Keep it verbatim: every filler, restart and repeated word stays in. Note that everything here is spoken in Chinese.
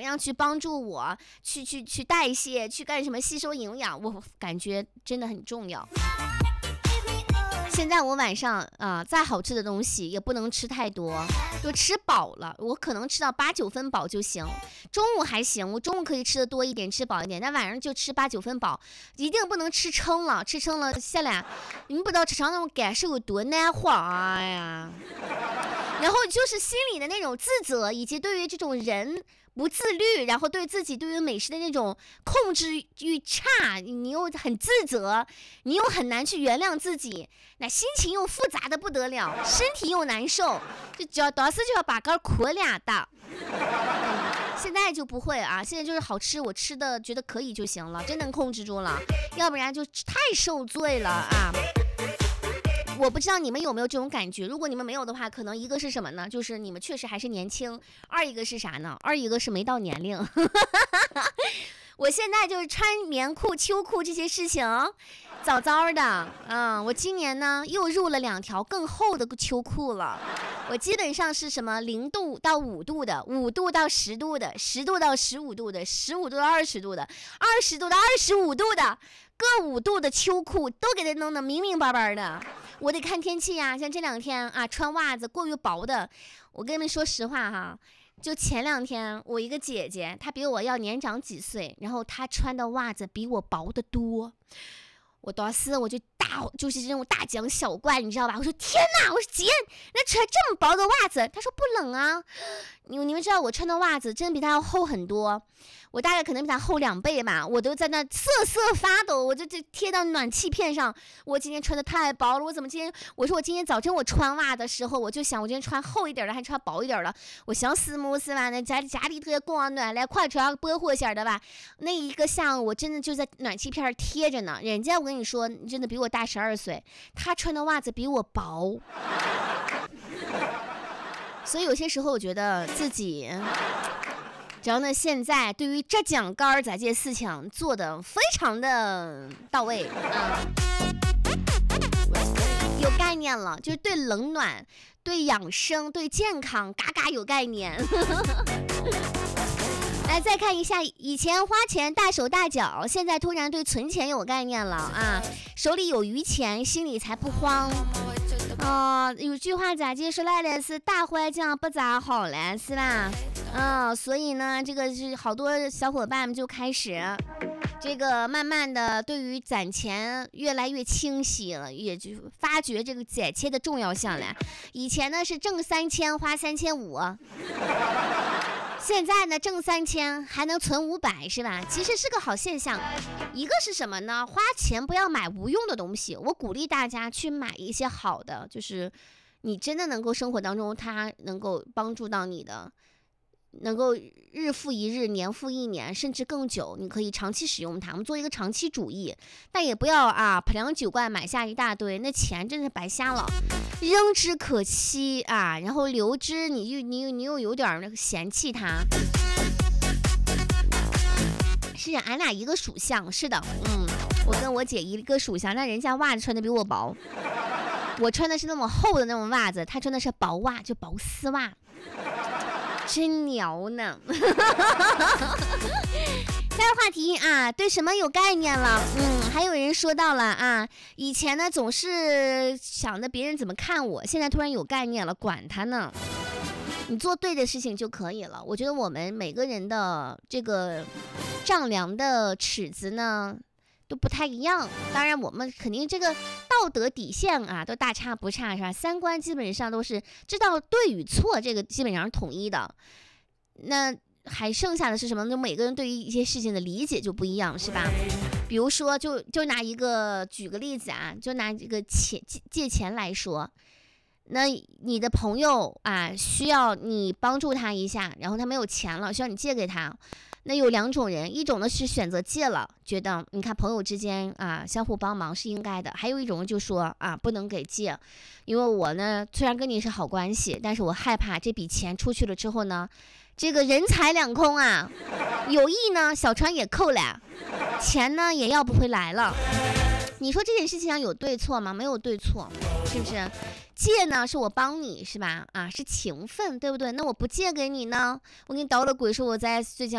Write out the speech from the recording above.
样去帮助我去去去代谢，去干什么吸收营养，我感觉真的很重要。现在我晚上啊、呃，再好吃的东西也不能吃太多，就吃饱了，我可能吃到八九分饱就行。中午还行，我中午可以吃的多一点，吃饱一点，但晚上就吃八九分饱，一定不能吃撑了，吃撑了下来，你们不知道吃上那种感受有多难活啊呀！然后就是心里的那种自责，以及对于这种人不自律，然后对自己对于美食的那种控制欲差，你又很自责，你又很难去原谅自己，那心情又复杂的不得了，身体又难受，就只要当时就要把个苦俩的。现在就不会啊，现在就是好吃，我吃的觉得可以就行了，真能控制住了，要不然就太受罪了啊。我不知道你们有没有这种感觉，如果你们没有的话，可能一个是什么呢，就是你们确实还是年轻，二一个是啥呢，二一个是没到年龄。我现在就是穿棉裤秋裤这些事情早早的，嗯，我今年呢又入了两条更厚的秋裤了。我基本上是什么零度到五度的，五度到十度的，十度到十五度的，十五度到二十度的，二十度到二十五度的，各五度的秋裤都给它弄得明明白白的。我得看天气呀、啊，像这两天啊，穿袜子过于薄的，我跟你们说实话哈。就前两天我一个姐姐，她比我要年长几岁，然后她穿的袜子比我薄得多，我当时我就大就是这种大惊小怪，你知道吧？我说天哪，我说姐，那穿这么薄的袜子？她说不冷啊。你你们知道我穿的袜子真比她要厚很多，我大概可能比她厚两倍吧，我都在那瑟瑟发抖，我就这贴到暖气片上。我今天穿的太薄了，我怎么今天？我说我今天早晨我穿袜的时候，我就想我今天穿厚一点的，还穿薄一点的。我想死木死吧，那家里家里特供暖来，快穿薄货些的吧。那一个下午我真的就在暖气片贴着呢，人家我跟你说真的比我大十二岁，他穿的袜子比我薄。所以有些时候我觉得自己只要呢现在对于这奖杆咱这事情做的非常的到位啊、嗯，有概念了，就是对冷暖对养生对健康嘎嘎有概念。来再看一下，以前花钱大手大脚，现在突然对存钱有概念了啊，手里有余钱心里才不慌。哦，有句话咋接说来的是大坏酱不咋好了，是吧？嗯，所以呢，这个是好多小伙伴们就开始这个慢慢的对于攒钱越来越清晰了，也就发觉这个攒钱的重要性了。以前呢是挣三千花三千五，现在呢挣三千还能存五百，是吧？其实是个好现象。一个是什么呢？花钱不要买无用的东西，我鼓励大家去买一些好的，就是你真的能够生活当中它能够帮助到你的，能够日复一日年复一年甚至更久，你可以长期使用它，我们做一个长期主义。但也不要啊盆粮酒罐买下一大堆，那钱真是白瞎了，扔之可惜啊，然后留之你又你你又有点那个嫌弃它。是俺俩一个属相，是的，嗯，我跟我姐一个属相，但人家袜子穿的比我薄，我穿的是那么厚的那种袜子，她穿的是薄袜，就薄丝袜，真牛呢。下个话题啊，对什么有概念了？嗯，还有人说到了啊，以前呢总是想着别人怎么看我，现在突然有概念了，管他呢。你做对的事情就可以了。我觉得我们每个人的这个丈量的尺子呢都不太一样，当然我们肯定这个道德底线啊都大差不差，是吧？三观基本上都是知道对与错，这个基本上是统一的。那还剩下的是什么？就每个人对于一些事情的理解就不一样，是吧？比如说就就拿一个举个例子啊，就拿这个钱借钱来说，那你的朋友啊需要你帮助他一下，然后他没有钱了，需要你借给他。那有两种人，一种呢是选择借了，觉得你看朋友之间啊相互帮忙是应该的，还有一种就说啊不能给借，因为我呢虽然跟你是好关系，但是我害怕这笔钱出去了之后呢，这个人财两空啊，有意呢小船也扣了，钱呢也要不回来了。你说这件事情上有对错吗？没有对错，是不是？借呢是我帮你，是吧？啊，是情分，对不对？那我不借给你呢，我给你捣了鬼说我在最近